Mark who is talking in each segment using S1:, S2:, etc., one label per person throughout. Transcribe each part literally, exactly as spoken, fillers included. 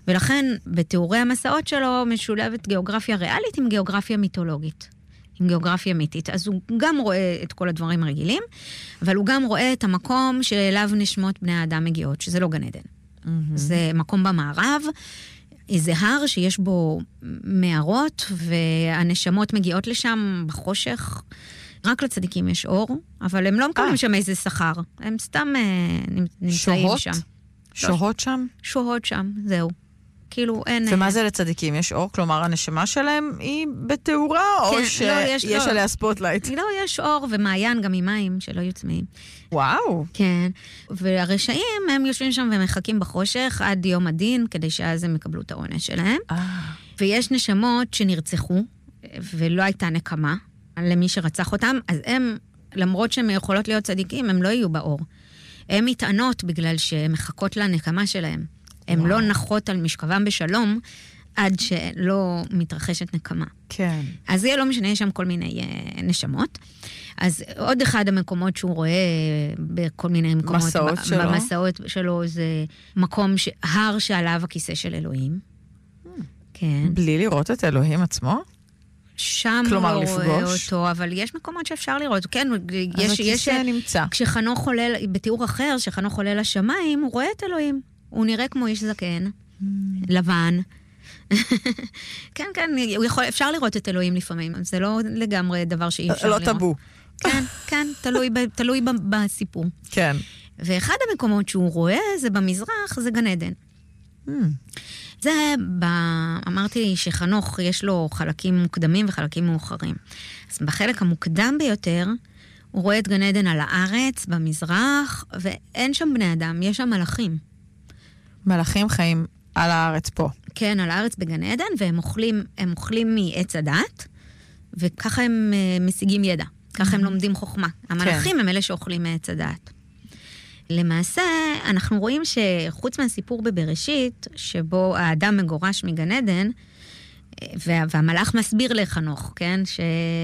S1: ולכן בתיאורי המסעות שלו משולבת גיאוגרפיה ריאלית עם גיאוגרפיה מיתולוגית, עם גיאוגרפיה מיתית. אז הוא גם רואה את כל הדברים הרגילים, אבל הוא גם רואה את המקום שאליו נשמות בני האדם מגיעות, שזה לא גן עדן. Mm-hmm. זה מקום במערב, איזה הר שיש בו מערות, והנשמות מגיעות לשם בחושך. רק לצדיקים יש אור, אבל הם לא מקבלים שם איזה שכר. הם סתם נמצאים שם.
S2: שוהות שם?
S1: שוהות שם, זהו. כאילו אין...
S2: ומה זה לצדיקים? יש אור? כלומר, הנשמה שלהם היא בתאורה, או שיש עליה ספוטלייט?
S1: לא, יש אור ומעיין גם עם מים שלא יהיו צמאים.
S2: וואו.
S1: כן. והרשעים, הם יושבים שם ומחכים בחושך עד יום הדין, כדי שאז הם יקבלו את העונש שלהם. ויש נשמות שנרצחו, ולא הייתה נקמה למי שרצח אותם, אז הם, למרות שהם יכולות להיות צדיקים, הם לא יהיו באור. הם מתענות בגלל שהן מחכות לנקמה שלהם. הן לא נחות על משכבם בשלום, עד שלא מתרחשת נקמה.
S2: כן.
S1: אז זה לא משנה, יש שם כל מיני uh, נשמות. אז עוד אחד המקומות שהוא רואה בכל מיני מקומות...
S2: מסעות
S1: ב-
S2: שלו.
S1: במסעות שלו זה מקום, ש- הר שעליו הכיסא של אלוהים. Hmm. כן.
S2: בלי לראות את אלוהים עצמו?
S1: שם
S2: כלומר,
S1: לא
S2: לפגוש?
S1: רואה אותו, אבל יש מקומות שאפשר לראות. כן,
S2: אז
S1: יש,
S2: הכיסא
S1: יש,
S2: נמצא.
S1: כשחנוך עולה, בתיאור אחר, שחנוך עולה לשמיים, הוא רואה את אלוהים. הוא נראה כמו איש זקן, mm. לבן. כן, כן, הוא יכול, אפשר לראות את אלוהים לפעמים. זה לא לגמרי דבר שאי אפשר
S2: לא
S1: לראות.
S2: טבו.
S1: כן, כן, תלוי, ב, תלוי ב, בסיפור.
S2: כן.
S1: ואחד המקומות שהוא רואה, זה במזרח, זה גן עדן. Mm. זה, ב... אמרתי שחנוך יש לו חלקים מוקדמים וחלקים מאוחרים. אז בחלק המוקדם ביותר, הוא רואה את גן עדן על הארץ, במזרח, ואין שם בני אדם, יש שם מלאכים.
S2: מלאכים חיים על הארץ פה.
S1: כן, על הארץ בגן עדן, והם אוכלים, הם אוכלים מעץ הדת, וככה הם uh, משיגים ידע. ככה הם לומדים חוכמה. המלאכים כן. הם אלה שאוכלים מעץ הדת. למעשה, אנחנו רואים שחוץ מהסיפור בבראשית, שבו האדם מגורש מגן עדן, וה, והמלאך מסביר לחנוך, כן? ש...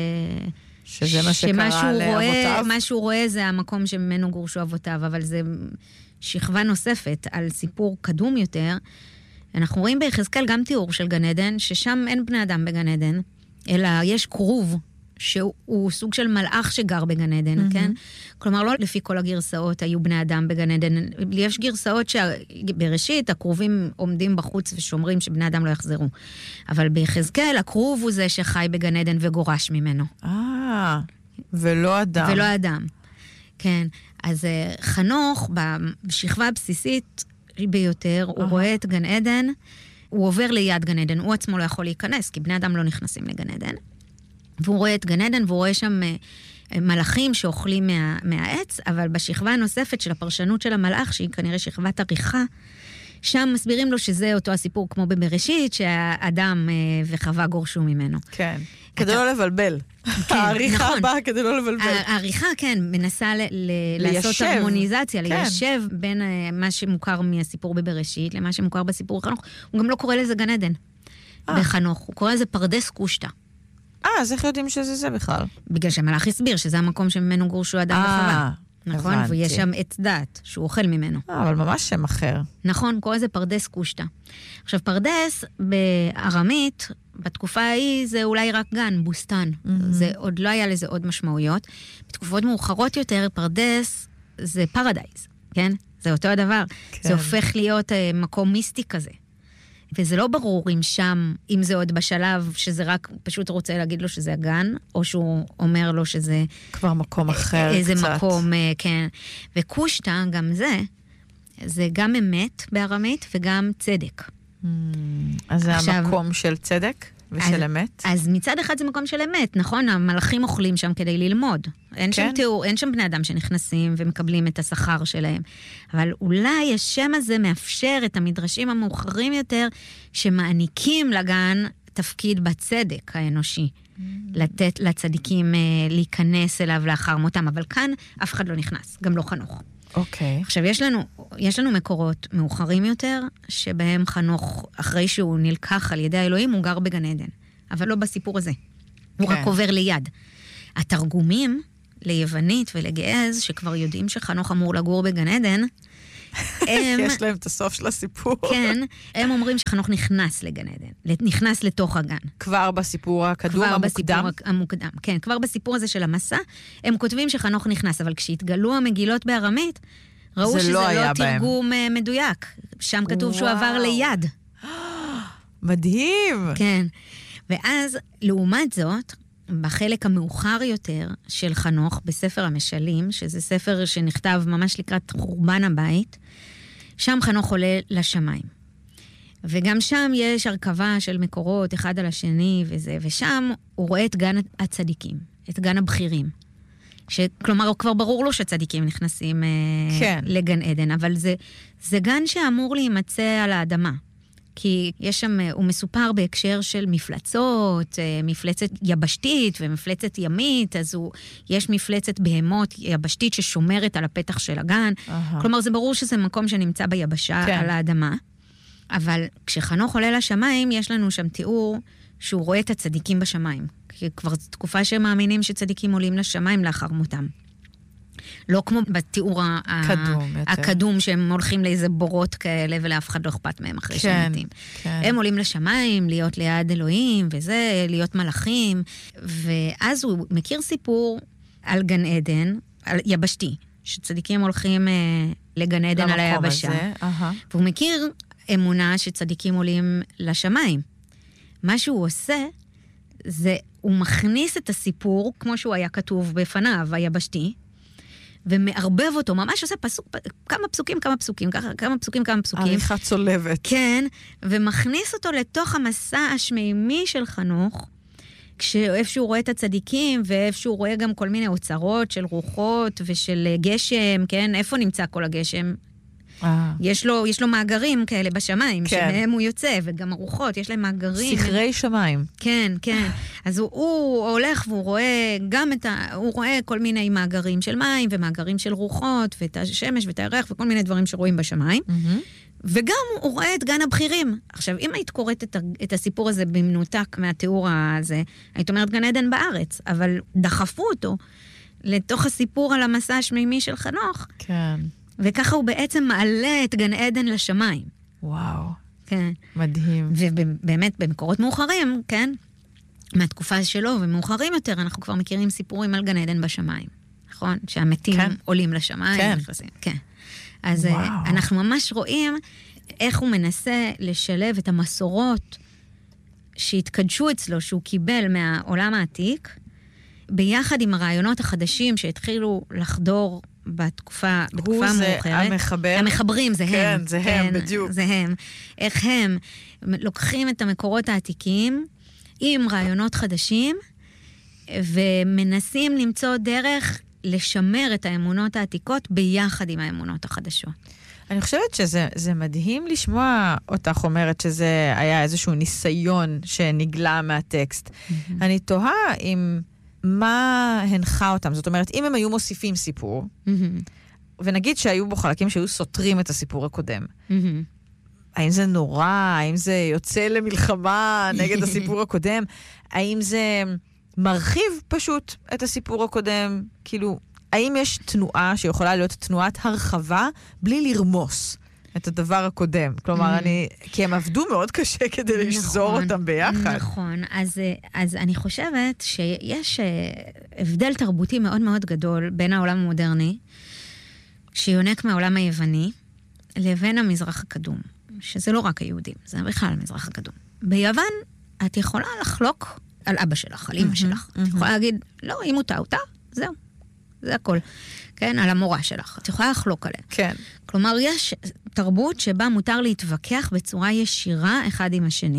S2: שזה מה שקרה לאבותיו.
S1: מה שהוא רואה זה המקום שממנו גורשו אבותיו, אבל זה שכבה נוספת על סיפור קדום יותר. אנחנו רואים ביחזקאל גם תיאור של גן עדן, ששם אין בני אדם בגן עדן, אלא יש כרוב, שהוא סוג של מלאך שגר בגן עדן, mm-hmm. כן? כלומר, לא לפי כל הגרסאות היו בני אדם בגן עדן. יש גרסאות שבראשית הכרובים עומדים בחוץ ושומרים שבני אדם לא יחזרו. אבל ביחזקאל, הכרוב הוא זה שחי בגן עדן וגורש ממנו.
S2: אה, ולא אדם.
S1: ולא אדם, כן. אז חנוך, בשכבה הבסיסית ביותר, הוא רואה את גן עדן, הוא עובר ליד גן עדן, הוא עצמו לא יכול להיכנס, כי בני אדם לא נכנסים לגן עדן. והוא רואה את גן עדן, והוא רואה שם מלאכים שאוכלים מה, מהעץ, אבל בשכבה הנוספת של הפרשנות של המלאך, שהיא כנראה שכבת עריכה, שם מסבירים לו שזה אותו הסיפור כמו בבראשית, שהאדם וחווה גורשו ממנו.
S2: כן, כדי לא לבלבל. העריכה הבאה כדי לא לבלבל.
S1: העריכה, כן, מנסה לעשות הרמוניזציה, ליישב בין מה שמוכר מהסיפור בבראשית למה שמוכר בסיפור חנוך. הוא גם לא קורא לזה גן עדן בחנוך, הוא קורא לזה פרדס קושטה.
S2: אה, אז איך יודעים שזה זה בכלל?
S1: בגלל שהמלאך הסביר שזה המקום שממנו גורשו אדם וחווה. נכון, ויש שם עץ דת שהוא אוכל ממנו.
S2: אבל ממש שם אחר.
S1: נכון, קורא לזה פרדס קושטה. עכשיו, פרדס בארמית, בתקופה ההיא זה אולי רק גן, בוסטן. זה עוד לא היה לזה עוד משמעויות. בתקופות מאוחרות יותר, פרדס זה פרדייז, כן? זה אותו הדבר. זה הופך להיות מקום מיסטי כזה. וזה לא ברור אם שם, אם זה עוד בשלב שזה רק פשוט רוצה להגיד לו שזה הגן, או שהוא אומר לו שזה...
S2: כבר מקום אחר
S1: איזה
S2: קצת.
S1: איזה מקום, כן. וקושטה, גם זה, זה גם אמת בארמית וגם צדק.
S2: Mm, אז זה עכשיו, המקום של צדק ושל
S1: אז,
S2: אמת?
S1: אז מצד אחד זה מקום של אמת, נכון? המלאכים אוכלים שם כדי ללמוד. אין כן? שם תיאור, אין שם בני אדם שנכנסים ומקבלים את השכר שלהם. אבל אולי השם הזה מאפשר את המדרשים המאוחרים יותר, שמעניקים לגן תפקיד בצדק האנושי. Mm. לתת לצדיקים להיכנס אליו לאחר מותם. אבל כאן אף אחד לא נכנס, גם לא חנוך.
S2: אוקיי.
S1: עכשיו, יש לנו, יש לנו מקורות מאוחרים יותר, שבהם חנוך, אחרי שהוא נלקח על ידי האלוהים, הוא גר בגן עדן. אבל לא בסיפור הזה. הוא רק עובר ליד. התרגומים ליוונית ולגעז, שכבר יודעים שחנוך אמור לגור בגן עדן,
S2: הם... יש להם את הסוף של הסיפור.
S1: כן, הם אומרים שחנוך נכנס לגן עדן, נכנס לתוך הגן.
S2: כבר בסיפור הקדום המוקדם?
S1: כבר בסיפור המוקדם, כן, כבר בסיפור הזה של המסע, הם כותבים שחנוך נכנס, אבל כשהתגלו המגילות בארמית, ראו שזה לא, לא תרגום בהם. מדויק. שם כתוב וואו. שהוא עבר ליד.
S2: מדהים.
S1: כן. ואז, לעומת זאת, בחלק המאוחר יותר של חנוך, בספר המשלים, שזה ספר שנכתב ממש לקראת חורבן הבית, שם חנוך עולה לשמיים. וגם שם יש הרכבה של מקורות אחד על השני וזה, ושם הוא רואה את גן הצדיקים, את גן הבחירים. כלומר, כבר ברור לו שצדיקים נכנסים כן. לגן עדן, אבל זה, זה גן שאמור להימצא על האדמה. כי יש שם, הוא מסופר בהקשר של מפלצות, מפלצת יבשתית ומפלצת ימית, אז הוא, יש מפלצת בהמות יבשתית ששומרת על הפתח של הגן. Uh-huh. כלומר, זה ברור שזה מקום שנמצא ביבשה כן. על האדמה. אבל כשחנוך עולה לשמיים, יש לנו שם תיאור שהוא רואה את הצדיקים בשמיים. כי כבר זו תקופה שהם מאמינים שצדיקים עולים לשמיים לאחר מותם. לא כמו בתיאור הקדום, הקדום שהם הולכים לאיזה בורות כאלה, ולאף אחד לא אכפת מהם אחרי כן, שמתים. כן. הם עולים לשמיים, להיות ליד אלוהים, וזה, להיות מלאכים, ואז הוא מכיר סיפור על גן עדן, על יבשתי, שצדיקים הולכים אה, לגן עדן על היבשה. הזה, והוא מכיר אמונה שצדיקים עולים לשמיים. מה שהוא עושה, זה, הוא מכניס את הסיפור, כמו שהוא היה כתוב בפניו, היבשתי, ומערבב אותו, ממש עושה פסוק, כמה פסוקים, כמה פסוקים, כמה פסוקים, כמה פסוקים.
S2: עריכה צולבת.
S1: כן, ומכניס אותו לתוך המסע השמימי של חנוך, כשאיפה שהוא רואה את הצדיקים, ואיפה שהוא רואה גם כל מיני אוצרות של רוחות ושל גשם, כן? איפה נמצא כל הגשם? יש לו, יש לו מאגרים כאלה בשמיים, כן. שמהם הוא יוצא, וגם הרוחות, יש להם מאגרים.
S2: סכרי שמיים.
S1: כן, כן. אז הוא, הוא הולך והוא רואה גם את ה... הוא רואה כל מיני מאגרים של מים, ומאגרים של רוחות, ואת השמש ואת הירח, וכל מיני דברים שרואים בשמיים. Mm-hmm. וגם הוא רואה את גן הבחירים. עכשיו, אם היית קוראת את, את הסיפור הזה במנותק מהתיאור הזה, היית אומרת גן עדן בארץ, אבל דחפו אותו לתוך הסיפור על המסע השמימי של חנוך.
S2: כן.
S1: וככה הוא בעצם מעלה את גן עדן לשמיים.
S2: וואו.
S1: כן.
S2: מדהים.
S1: ובאמת, במקורות מאוחרים, כן, מהתקופה שלו ומאוחרים יותר, אנחנו כבר מכירים סיפורים על גן עדן בשמיים. נכון? שהמתים כן. עולים לשמיים.
S2: כן.
S1: ונכנסים. כן. אז וואו. אנחנו ממש רואים איך הוא מנסה לשלב את המסורות שהתקדשו אצלו, שהוא קיבל מהעולם העתיק, ביחד עם הרעיונות החדשים שהתחילו לחדור בתקופה, בתקופה מאוחרת.
S2: הוא זה המחבר.
S1: המחברים, זה
S2: כן,
S1: הם.
S2: זה
S1: כן,
S2: הם, בדיוק.
S1: זה הם. איך הם לוקחים את המקורות העתיקים עם רעיונות חדשים, ומנסים למצוא דרך לשמר את האמונות העתיקות ביחד עם האמונות החדשות.
S2: אני חושבת שזה זה מדהים לשמוע אותך אומרת שזה היה איזשהו ניסיון שנגלה מהטקסט. Mm-hmm. אני תוהה אם... מה הנחה אותם? זאת אומרת, אם הם היו מוסיפים סיפור, mm-hmm. ונגיד שהיו בו חלקים שהיו סותרים את הסיפור הקודם, mm-hmm. האם זה נורא? האם זה יוצא למלחמה נגד הסיפור הקודם? האם זה מרחיב פשוט את הסיפור הקודם? כאילו, האם יש תנועה שיכולה להיות תנועת הרחבה בלי לרמוס את הדבר הקודם? כלומר, אני, כי הם עבדו מאוד קשה כדי לשזור אותם ביחד.
S1: נכון, אז, אז אני חושבת שיש הבדל תרבותי מאוד מאוד גדול בין העולם המודרני, שיונק מהעולם היווני, לבין המזרח הקדום, שזה לא רק היהודים, זה בכלל המזרח הקדום. ביוון, את יכולה לחלוק על אבא שלך, על אמא שלך. את יכולה להגיד, לא, אם הוא טעה, הוא טעה, זהו. זה הכל. כן, על המורה שלך. את יכולה לחלוק עליה.
S2: כן.
S1: כלומר, יש תרבות שבה מותר להתווכח בצורה ישירה אחד עם השני.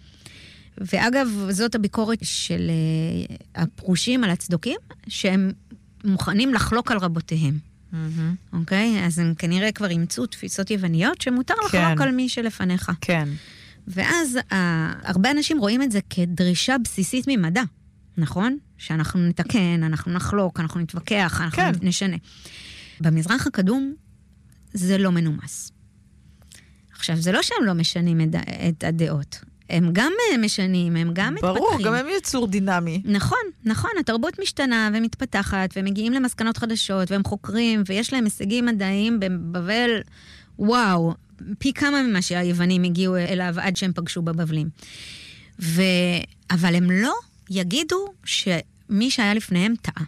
S1: ואגב, זאת הביקורת של uh, הפרושים על הצדוקים, שהם מוכנים לחלוק על רבותיהם. Mm-hmm. אוקיי? אז הם כנראה כבר אימצו תפיסות יווניות, שמותר כן. לחלוק על מי שלפניך.
S2: כן.
S1: ואז uh, הרבה אנשים רואים את זה כדרישה בסיסית ממדע. נכון? שאנחנו נתקן, אנחנו נחלוק, אנחנו נתווכח, אנחנו כן. נשנה. במזרח הקדום זה לא מנומס. עכשיו, זה לא שהם לא משנים את, את הדעות. הם גם משנים, הם גם
S2: ברור,
S1: מתפתחים.
S2: ברור, גם הם יצור דינמי.
S1: נכון, נכון. התרבות משתנה ומתפתחת, והם מגיעים למסקנות חדשות, והם חוקרים, ויש להם הישגים מדעיים בבבל וואו, פי כמה ממה שהיוונים הגיעו אליו עד שהם פגשו בבבלים. ו... אבל הם לא יגידו שמי שהיה לפניהם טעה.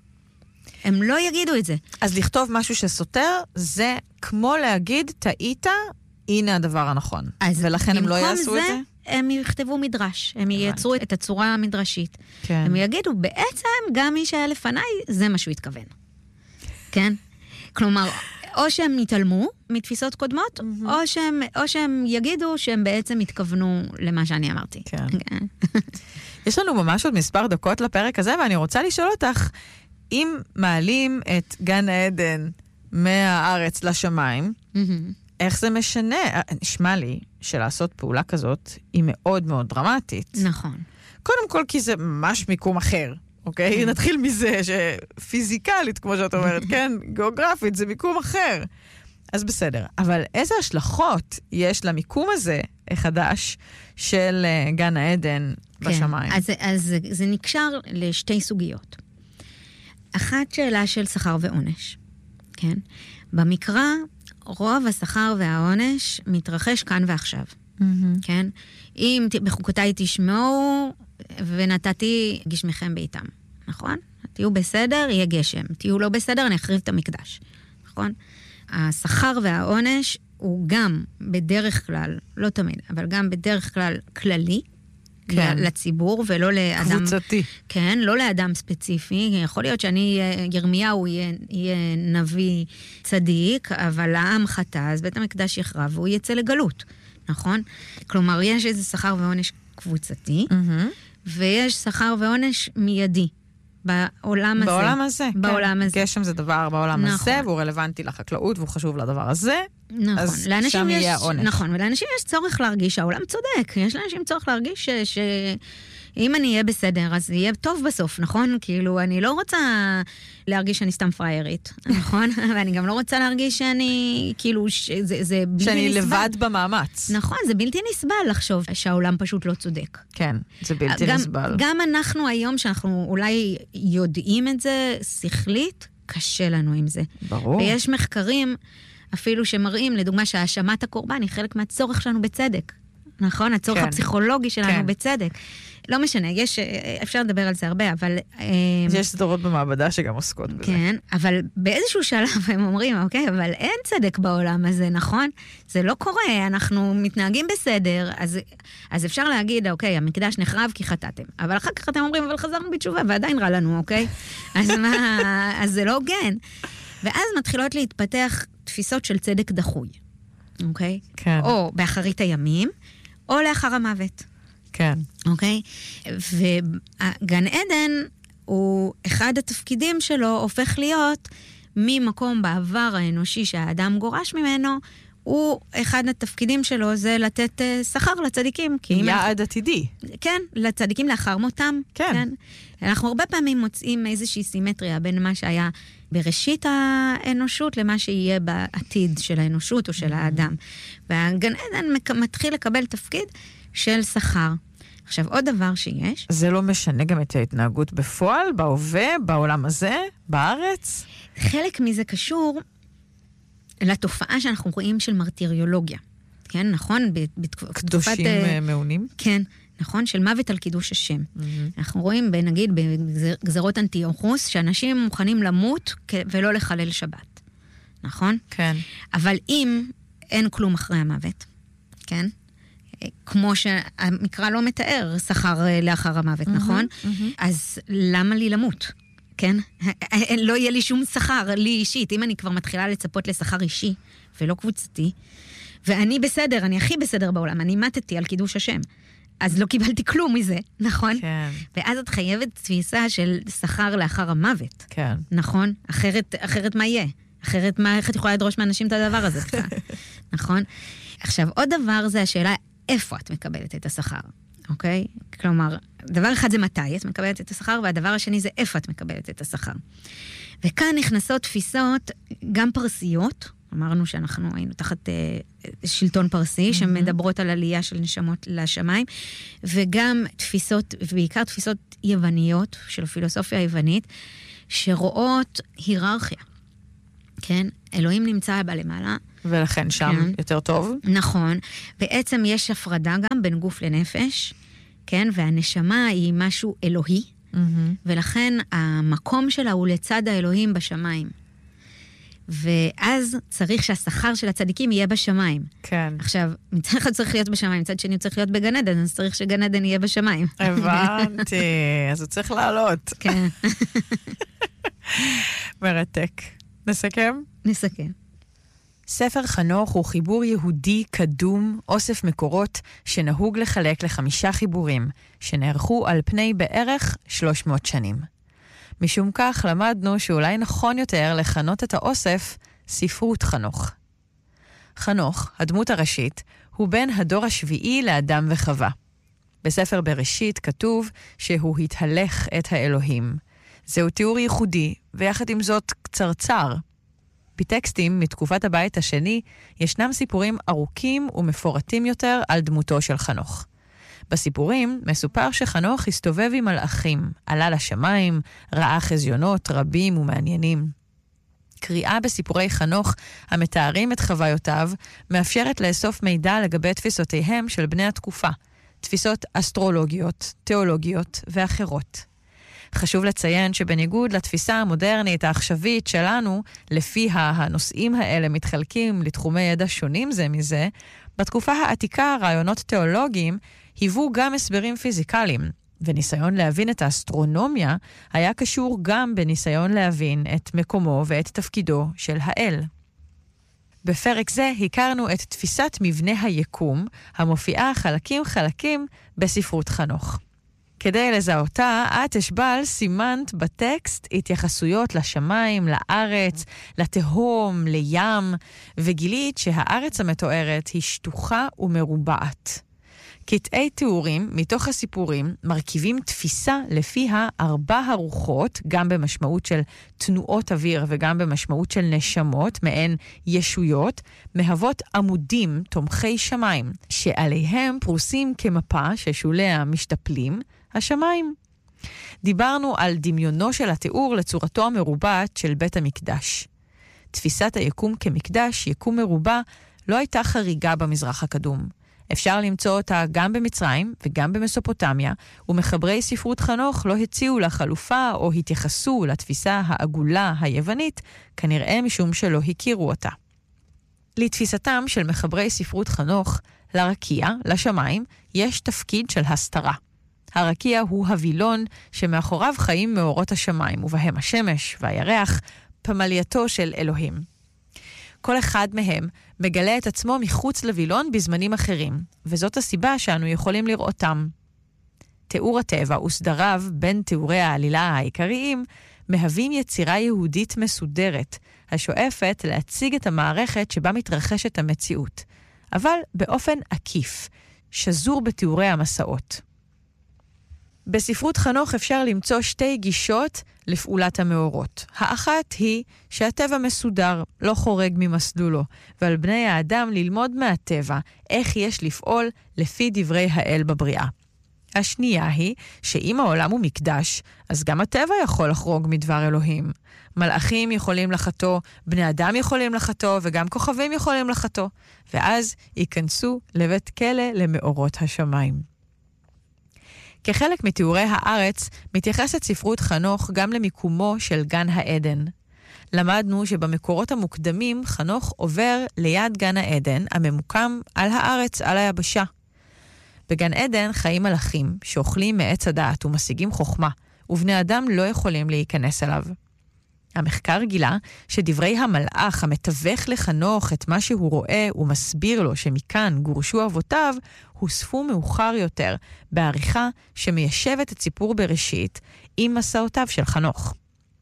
S1: הם לא יגידו את זה.
S2: אז לכתוב משהו שסותר, זה כמו להגיד, טעית, הנה הדבר הנכון. ולכן הם לא יעשו את זה?
S1: הם יכתבו מדרש, הם ייצרו את הצורה המדרשית.
S2: כן.
S1: הם יגידו, בעצם גם מי שהיה לפניי, זה מה שהוא התכוון. כן? כלומר, או שהם יתעלמו מתפיסות קודמות, mm-hmm. או, שהם, או שהם יגידו שהם בעצם התכוונו למה שאני אמרתי.
S2: כן. יש לנו ממש עוד מספר דקות לפרק הזה, ואני רוצה לשאול אותך, אם מעלים את גן העדן מהארץ לשמיים, mm-hmm. איך זה משנה? נשמע לי שלעשות פעולה כזאת היא מאוד מאוד דרמטית.
S1: נכון.
S2: קודם כל כי זה ממש מיקום אחר, אוקיי? נתחיל מזה שפיזיקלית, כמו שאת אומרת, כן? גיאוגרפית, זה מיקום אחר. אז בסדר. אבל איזה השלכות יש למיקום הזה החדש של גן העדן בשמיים?
S1: אז, אז זה נקשר לשתי סוגיות. אחת שאלה של שכר ועונש, כן? במקרא, רוב השכר והעונש מתרחש כאן ועכשיו, mm-hmm. כן? אם בחוקותיי תשמעו ונתתי גשמכם בעיתם, נכון? תהיו בסדר, יהיה גשם. תהיו לא בסדר, אני אחריב את המקדש, נכון? השכר והעונש הוא גם בדרך כלל, לא תמיד, אבל גם בדרך כלל כללי, כן. לציבור, ולא לאדם...
S2: קבוצתי.
S1: כן, לא לאדם ספציפי. יכול להיות שאני, ירמיהו יהיה, יהיה נביא צדיק, אבל העם חטא, אז בית המקדש יחרב, והוא יצא לגלות, נכון? כלומר, יש איזה שכר ועונש קבוצתי, mm-hmm. ויש שכר ועונש מיידי. בעולם הזה.
S2: בעולם הזה,
S1: בעולם
S2: כן.
S1: הזה.
S2: גשם זה דבר בעולם
S1: נכון.
S2: הזה, והוא רלוונטי לחקלאות, והוא חשוב לדבר הזה.
S1: נכון.
S2: אז שם
S1: יש,
S2: יהיה העונש.
S1: נכון, ולאנשים יש צורך להרגיש שהעולם צודק. יש לאנשים צורך להרגיש ש... ש... אם אני אהיה בסדר, אז יהיה טוב בסוף, נכון? כאילו, אני לא רוצה להרגיש שאני סתם פריירית, נכון? ואני גם לא רוצה להרגיש שאני, כאילו, זה, זה בלתי
S2: שאני
S1: נסבל.
S2: לבד במאמץ.
S1: נכון, זה בלתי נסבל לחשוב שהעולם פשוט לא צודק.
S2: כן, זה בלתי
S1: גם,
S2: נסבל.
S1: גם אנחנו היום, שאנחנו אולי יודעים את זה שכלית, קשה לנו עם זה.
S2: ברור.
S1: ויש מחקרים אפילו שמראים, לדוגמה, שהאשמת הקורבן היא חלק מהצורך שלנו בצדק. נכון? הצורך
S2: כן.
S1: הפסיכולוגי שלנו
S2: כן.
S1: בצדק. לא משנה, יש, אפשר לדבר על זה הרבה, אבל...
S2: יש סדרות במעבדה שגם עוסקות בזה.
S1: כן, אבל באיזשהו שלב הם אומרים, אוקיי, אבל אין צדק בעולם הזה, נכון? זה לא קורה, אנחנו מתנהגים בסדר, אז, אז אפשר להגיד, אוקיי, המקדש נחרב כי חטאתם. אבל אחר כך אתם אומרים, אבל חזרנו בתשובה, ועדיין רע לנו, אוקיי? אז מה, אז זה לא הוגן. ואז מתחילות להתפתח תפיסות של צדק דחוי, אוקיי?
S2: כן.
S1: או באחרית הימים, או לאחר המוות.
S2: כן.
S1: אוקיי? וגן עדן הוא, אחד התפקידים שלו הופך להיות ממקום בעבר האנושי שהאדם גורש ממנו, הוא, אחד התפקידים שלו זה לתת uh, שכר לצדיקים.
S2: יעד עתידי.
S1: כן, לצדיקים לאחר מותם.
S2: כן.
S1: כן. אנחנו הרבה פעמים מוצאים איזושהי סימטריה בין מה שהיה בראשית האנושות למה שיהיה בעתיד של האנושות או של האדם. והגן עדן מתחיל לקבל תפקיד של שכר. עכשיו, עוד דבר שיש...
S2: זה לא משנה גם את ההתנהגות בפועל, בהווה, בעולם הזה, בארץ?
S1: חלק מזה קשור לתופעה שאנחנו רואים של מרטיריולוגיה. כן, נכון? בתקופת...
S2: קדושים מעונים?
S1: כן, נכון? של מוות על קידוש השם. Mm-hmm. אנחנו רואים, נגיד, בגזרות אנטיוכוס, שאנשים מוכנים למות ולא לחלל שבת. נכון?
S2: כן.
S1: אבל אם אין כלום אחרי המוות, כן? כמו שהמקרא לא מתאר שכר לאחר המוות, mm-hmm, נכון? Mm-hmm. אז למה לי למות? כן? לא יהיה לי שום שכר, לי אישית. אם אני כבר מתחילה לצפות לשכר אישי, ולא קבוצתי, ואני בסדר, אני הכי בסדר בעולם, אני מתתי על קידוש השם, אז לא קיבלתי כלום מזה, נכון?
S2: כן.
S1: ואז את חייבת תפיסה של שכר לאחר המוות.
S2: כן.
S1: נכון? אחרת, אחרת מה יהיה? אחרת מה, איך את יכולה לדרוש מאנשים את הדבר הזה? נכון? עכשיו, עוד דבר זה השאלה, איפה את מקבלת את השכר, אוקיי? כלומר, דבר אחד זה מתי את מקבלת את השכר, והדבר השני זה איפה את מקבלת את השכר. וכאן נכנסות תפיסות גם פרסיות, אמרנו שאנחנו היינו תחת אה, שלטון פרסי, mm-hmm. שמדברות על עלייה של נשמות לשמיים, וגם תפיסות, ובעיקר תפיסות יווניות, של הפילוסופיה היוונית, שרואות היררכיה. כן, אלוהים נמצא בלמעלה.
S2: ולכן שם כן. יותר טוב.
S1: נכון. בעצם יש הפרדה גם בין גוף לנפש, כן, והנשמה היא משהו אלוהי, mm-hmm. ולכן המקום שלה הוא לצד האלוהים בשמיים. ואז צריך שהשכר של הצדיקים יהיה בשמיים.
S2: כן.
S1: עכשיו, מצד אחד צריך להיות בשמיים, מצד שני צריך להיות בגן עדן, אז צריך שגן עדן יהיה בשמיים.
S2: הבנתי, אז הוא צריך לעלות.
S1: כן.
S2: מרתק. נסכם?
S1: נסכם.
S2: ספר חנוך הוא חיבור יהודי קדום, אוסף מקורות, שנהוג לחלק לחמישה חיבורים, שנערכו על פני בערך שלוש מאות שנים. משום כך למדנו שאולי נכון יותר לכנות את האוסף ספרות חנוך. חנוך, הדמות הראשית, הוא בן הדור השביעי לאדם וחווה. בספר בראשית כתוב שהוא התהלך את האלוהים. זהו תיאור ייחודי, ויחד עם זאת קצרצר. בטקסטים מתקופת הבית השני ישנם סיפורים ארוכים ומפורטים יותר על דמותו של חנוך. בסיפורים מסופר שחנוך הסתובב עם מלאכים, עלה לשמיים, ראה חזיונות רבים ומעניינים. קריאה בסיפורי חנוך המתארים את חוויותיו מאפשרת לאסוף מידע לגבי תפיסותיהם של בני התקופה, תפיסות אסטרולוגיות, תיאולוגיות ואחרות. חשוב לציין שבניגוד לתפיסה המודרנית העכשווית שלנו, לפיה הנושאים האלה מתחלקים לתחומי ידע שונים זה מזה, בתקופה העתיקה רעיונות תיאולוגיים היוו גם הסברים פיזיקליים, וניסיון להבין את האסטרונומיה היה קשור גם בניסיון להבין את מקומו ואת תפקידו של האל. בפרק זה הכרנו את תפיסת מבנה היקום, המופיעה חלקים חלקים בספרות חנוך. כדי לזהותה, את אשבל סימנת בטקסט התייחסויות לשמיים, לארץ, לתהום, לים, וגילית שהארץ המתוארת היא שטוחה ומרובעת. קטעי תיאורים מתוך הסיפורים מרכיבים תפיסה לפיה ארבע הרוחות, גם במשמעות של תנועות אוויר וגם במשמעות של נשמות, מעין ישויות, מהוות עמודים תומכי שמיים, שעליהם פרוסים כמפה ששוליה משתפלים, השמיים. דיברנו על דמיונו של התיאור לצורתו המרובעת של בית המקדש. תפיסת היקום כמקדש, יקום מרובע, לא הייתה חריגה במזרח הקדום. אפשר למצוא אותה גם במצרים וגם במסופוטמיה, ומחברי ספרות חנוך לא הציעו לה חלופה או התייחסו לתפיסה העגולה היוונית, כנראה משום שלא הכירו אותה. לתפיסתם של מחברי ספרות חנוך, לרקיע, לשמיים, יש תפקיד של הסתרה. הרקיע הוא הווילון שמאחוריו חיים מאורות השמיים, ובהם השמש והירח, פמלייתו של אלוהים. כל אחד מהם מגלה את עצמו מחוץ לווילון בזמנים אחרים, וזאת הסיבה שאנו יכולים לראותם. תיאור הטבע וסדריו בין תיאורי העלילה העיקריים מהווים יצירה יהודית מסודרת, השואפת להציג את המערכת שבה מתרחשת המציאות, אבל באופן עקיף, שזור בתיאורי המסעות. בספרות חנוך אפשר למצוא שתי גישות לפעולת המאורות. האחת היא שהטבע מסודר, לא חורג ממסלולו, ועל בני האדם ללמוד מהטבע איך יש לפעול לפי דברי האל בבריאה. השנייה היא שאם העולם הוא מקדש, אז גם הטבע יכול לחרוג מדבר אלוהים. מלאכים יכולים לחתו, בני אדם יכולים לחתו, וגם כוכבים יכולים לחתו, ואז ייכנסו לבית כלא למאורות השמיים. כחלק מתיאורי הארץ, מתייחסת ספרות חנוך גם למיקומו של גן העדן. למדנו שבמקורות המוקדמים חנוך עובר ליד גן העדן, הממוקם על הארץ, על היבשה. בגן עדן חיים מלאכים שאוכלים מעץ הדעת ומשיגים חוכמה, ובני אדם לא יכולים להיכנס אליו. המחקר גילה שדברי המלאך המתווך לחנוך את מה שהוא רואה ומסביר לו שמכאן גורשו אבותיו, הוספו מאוחר יותר בעריכה שמיישבת את סיפור בראשית עם מסעותיו של חנוך.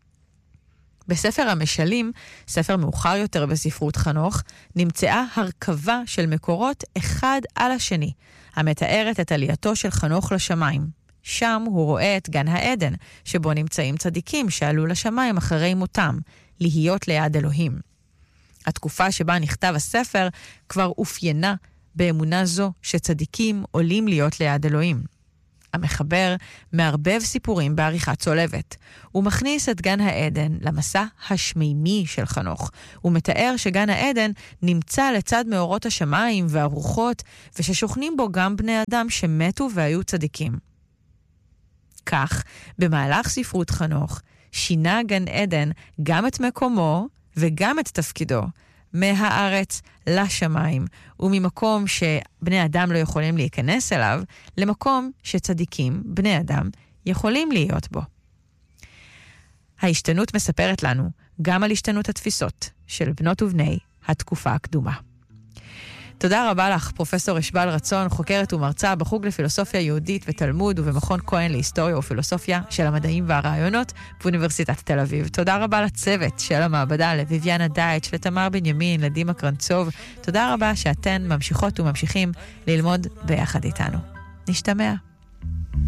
S2: בספר המשלים, ספר מאוחר יותר בספרות חנוך, נמצאה הרכבה של מקורות אחד על השני, המתארת את עלייתו של חנוך לשמיים. שם הוא רואה את גן העדן, שבו נמצאים צדיקים שעלו לשמיים אחרי מותם, להיות ליד אלוהים. התקופה שבה נכתב הספר כבר אופיינה באמונה זו שצדיקים עולים להיות ליד אלוהים. המחבר מערבב סיפורים בעריכה צולבת. הוא מכניס את גן העדן למסע השמימי של חנוך. הוא מתאר שגן העדן נמצא לצד מאורות השמיים והרוחות, וששוכנים בו גם בני אדם שמתו והיו צדיקים. כך, במהלך ספרות חנוך, שינה גן עדן גם את מקומו וגם את תפקידו, מהארץ לשמיים, וממקום שבני אדם לא יכולים להיכנס אליו, למקום שצדיקים, בני אדם, יכולים להיות בו. ההשתנות מספרת לנו גם על השתנות התפיסות של בנות ובני התקופה הקדומה. תודה רבה לך, פרופסור אשבל רצון, חוקרת ומרצה בחוג לפילוסופיה יהודית ותלמוד ובמכון כהן להיסטוריה ופילוסופיה של המדעים והרעיונות באוניברסיטת תל אביב. תודה רבה לצוות של המעבדה, לביביאנה דייץ', לתמר בנימין, לדימה קרנצוב. תודה רבה שאתן ממשיכות וממשיכים ללמוד ביחד איתנו. נשתמע.